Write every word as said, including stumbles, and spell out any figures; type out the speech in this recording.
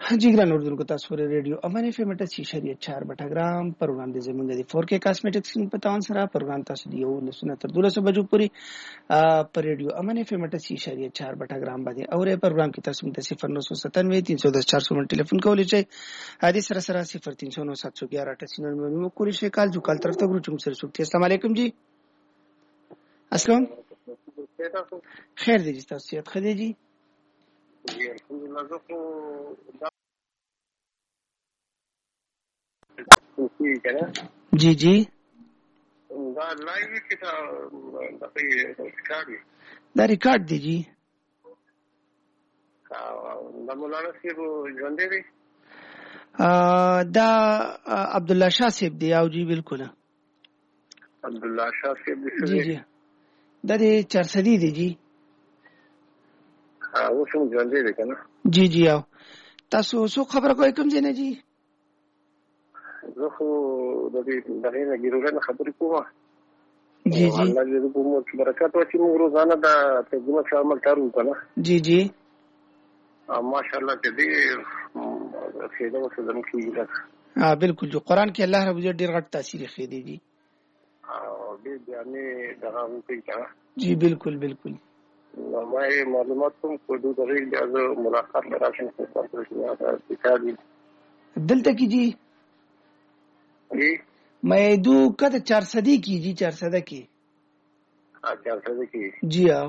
جګران اردوونکو تاسو پر ریډیو امن اف ام اټه شریعت چار بټګرام پر وړاندې زمونږ د فور کې کاسمیټکس په تاون سره پروګرام تاسو دی یو لسنه تر دولسه بجو پورې پر ریډیو امن اف ام اټه شریعت چار بټګرام باندې اورې پروګرام کې تاسو د صفر نو سو ستانوي تین سو دس چار سو من ټلیفون کولای شئ حدیث سره سره صفر تین سو نو سات سو ګیارہ اٹھاسی نو کولی شئ کال جو کال طرف ته ګرو چم سره سوکتی السلام علیکم جی السلام خیر دی جی تاسو یاد خدای جی جی جی دا لایو کې دا د ریکارډ دا ریکارډ دی جی دا مولانا صاحب ژوند دی دا عبد الله شاه صاحب دی او جی بالکل عبد الله شاه صاحب دی جی جی دا دی چارسدی دی جی او څنګه ژوند دی کنه جی جی او تاسو څو خبره کوئ کوم ځای نه جی زه خو د دې دغه نه ګیرونه خبرې کوم جی جی الله دې په موږ برکت وکړي موږ روزانه د ترجمه شامل کارو کنه جی جی ماشاءالله دې خیره وسلم کیږي ها بالکل جو قران کې الله رب دې ډېر غټ تاثیر خېدي دي او دې ځانې دغه کوي کنه جی بالکل بالکل ما معلومات کوم کو دغه اجازه ملاقات راشن په تاسو کې راځي دلته کی جی मैं दो कद चार सदी की जी चार सदा की चार सदी की जी हाँ